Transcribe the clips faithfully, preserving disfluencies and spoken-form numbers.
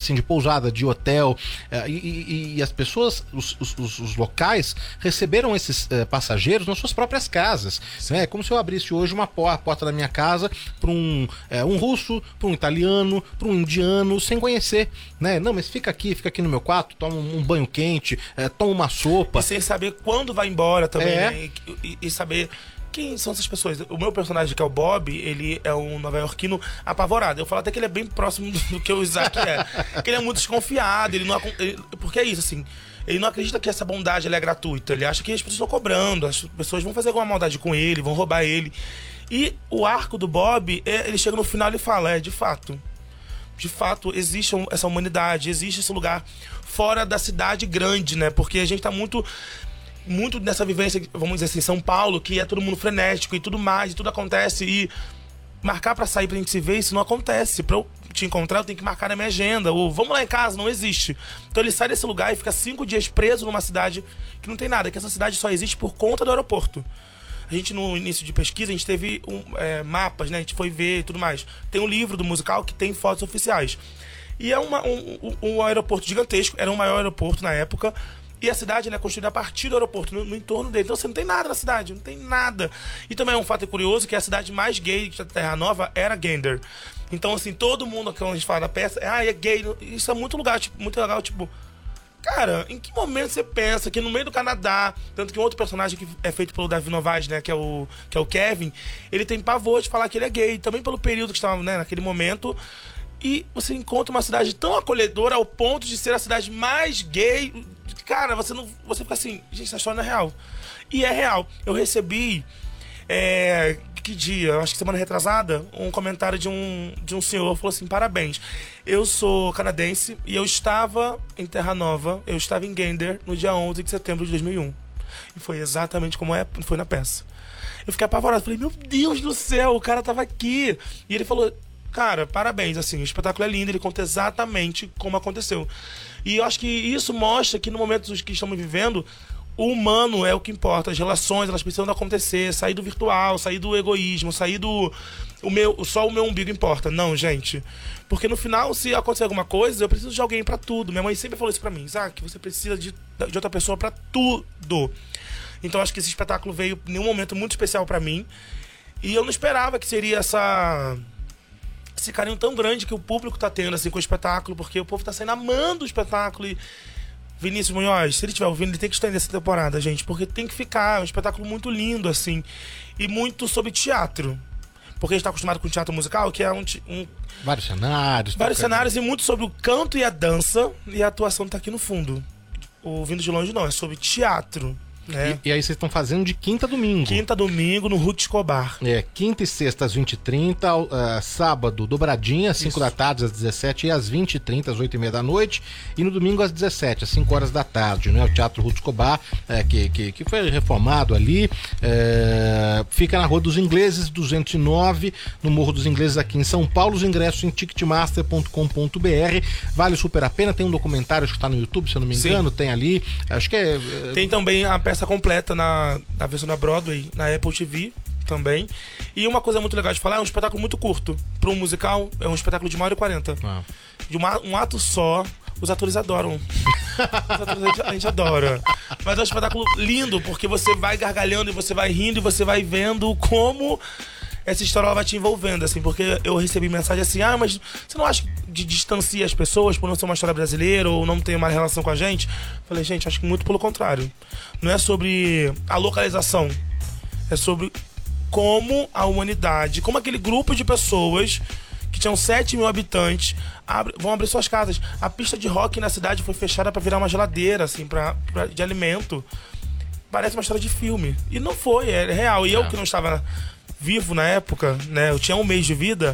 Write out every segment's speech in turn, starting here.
assim, de pousada, de hotel, uh, e, e, e as pessoas, os, os, os locais, receberam esses uh, passageiros nas suas próprias casas. Né? É como se eu abrisse hoje uma porta, a porta da minha casa para um, uh, um russo, para um italiano, para um indiano, sem conhecer. Né? Não, mas fica aqui, fica aqui no meu quarto, toma um, um banho quente, uh, toma uma sopa. E sem saber quando vai embora também, é. né? e, e, e saber... Quem são essas pessoas? O meu personagem, que é o Bob, ele é um nova-iorquino apavorado. Eu falo até que ele é bem próximo do que o Isaac é. Que ele é muito desconfiado, ele não... Ele, porque é isso, assim... Ele não acredita que essa bondade ela é gratuita. Ele acha que as pessoas estão cobrando, as pessoas vão fazer alguma maldade com ele, vão roubar ele. E o arco do Bob, é, ele chega no final e fala, é, de fato... De fato, existe essa humanidade, existe esse lugar fora da cidade grande, né? Porque a gente tá muito... muito nessa vivência, vamos dizer assim, São Paulo, que é todo mundo frenético e tudo mais, e tudo acontece, e marcar pra sair pra gente se ver, isso não acontece. Pra eu te encontrar, eu tenho que marcar na minha agenda, ou vamos lá em casa, não existe. Então ele sai desse lugar e fica cinco dias preso numa cidade que não tem nada, que essa cidade só existe por conta do aeroporto. A gente, no início de pesquisa, a gente teve um, é, mapas, né, a gente foi ver e tudo mais. Tem um livro do musical que tem fotos oficiais. E é uma, um, um, um aeroporto gigantesco, era o maior aeroporto na época. E a cidade, né, é construída a partir do aeroporto, no, no entorno dele. Então você não tem nada na cidade, não tem nada. E também é um fato curioso que a cidade mais gay da Terra Nova era Gander. Então, assim, todo mundo que a gente fala na peça, ah, é gay. Isso é muito lugar, tipo, muito legal, tipo... Cara, em que momento você pensa que no meio do Canadá, tanto que um outro personagem que é feito pelo Davi Novaes, né, que é o, que é o Kevin, ele tem pavor de falar que ele é gay, também pelo período que estava, né, naquele momento. E você encontra uma cidade tão acolhedora ao ponto de ser a cidade mais gay. Cara, você não, você fica assim, gente, essa história não é real. E é real. Eu recebi, é, que dia? Acho que semana retrasada, um comentário de um, de um senhor, falou assim, parabéns. Eu sou canadense e eu estava em Terra Nova, eu estava em Gander no dia onze de setembro de dois mil e um. E foi exatamente como é, foi na peça. Eu fiquei apavorado, falei, meu Deus do céu, o cara tava aqui. E ele falou, cara, parabéns, assim, o espetáculo é lindo, ele conta exatamente como aconteceu. E eu acho que isso mostra que no momento que estamos vivendo, o humano é o que importa, as relações, elas precisam acontecer, sair do virtual, sair do egoísmo, sair do... O meu, só o meu umbigo importa. Não, gente. Porque no final, se acontecer alguma coisa, eu preciso de alguém pra tudo. Minha mãe sempre falou isso pra mim, Isaac, você precisa de, de outra pessoa pra tudo. Então acho que esse espetáculo veio em um momento muito especial pra mim. E eu não esperava que seria essa... esse carinho tão grande que o público tá tendo assim, com o espetáculo, porque o povo tá saindo amando o espetáculo. E Vinícius Munhoz, se ele estiver ouvindo, ele tem que estender essa temporada, gente, porque tem que ficar, é um espetáculo muito lindo, assim, e muito sobre teatro. Porque a gente tá acostumado com teatro musical, que é um... um vários cenários. Vários cenários e muito sobre o canto e a dança, e a atuação tá aqui no fundo. O Vindo de Longe não, é sobre teatro. É. E, e aí vocês estão fazendo de quinta a domingo. Quinta a domingo no Ruth Escobar. É, quinta e sexta às vinte e trinta, uh, sábado dobradinha, às cinco da tarde, às dezessete e às vinte e trinta, às oito e meia da noite, e no domingo às dezessete, às cinco horas da tarde, né? O Teatro Ruth Escobar, é, que, que, que foi reformado ali, é, fica na Rua dos Ingleses, duzentos e nove, no Morro dos Ingleses, aqui em São Paulo. Os ingressos em ticketmaster ponto com ponto b r, vale super a pena. Tem um documentário que está no YouTube, se eu não me engano. Sim. Tem ali, acho que é... é... Tem também a peça completa na, na versão da Broadway, na Apple T V também. E uma coisa muito legal de falar, é um espetáculo muito curto. Para um musical, é um espetáculo de uma hora e quarenta. Ah. De uma, um ato só, os atores adoram. Os atores a gente, a gente adora. Mas é um espetáculo lindo, porque você vai gargalhando e você vai rindo e você vai vendo como essa história ela vai te envolvendo, assim, porque eu recebi mensagem assim, ah, mas você não acha que distancia as pessoas por não ser uma história brasileira ou não ter uma relação com a gente? Falei, gente, acho que muito pelo contrário. Não é sobre a localização, é sobre como a humanidade, como aquele grupo de pessoas que tinham sete mil habitantes abre, vão abrir suas casas. A pista de rock na cidade foi fechada para virar uma geladeira, assim, pra, pra, de alimento. Parece uma história de filme. E não foi, é real. E eu que não estava vivo na época, né? Eu tinha um mês de vida.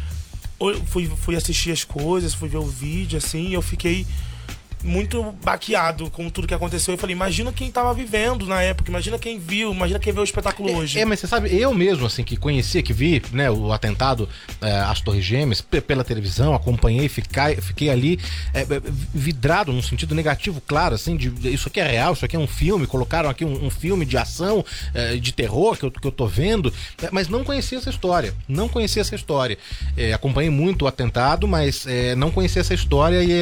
Eu fui, fui assistir as coisas, fui ver o vídeo, assim, e eu fiquei muito baqueado com tudo que aconteceu. Eu falei, imagina quem tava vivendo na época, imagina quem viu, imagina quem vê o espetáculo é, hoje. É, mas você sabe, eu mesmo, assim, que conhecia, que vi, né, o atentado é, às Torres Gêmeas pela televisão, acompanhei, fiquei, fiquei ali é, vidrado num sentido negativo, claro, assim, de, de, isso aqui é real, isso aqui é um filme, colocaram aqui um, um filme de ação, é, de terror que eu, que eu tô vendo, é, mas não conhecia essa história, não conhecia essa história. É, acompanhei muito o atentado, mas é, não conhecia essa história e